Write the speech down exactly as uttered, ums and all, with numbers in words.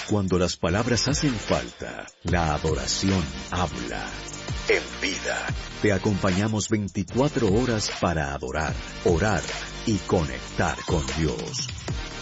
Cuando las palabras hacen falta, la adoración habla. En vida, te acompañamos veinticuatro horas para adorar, orar y conectar con Dios.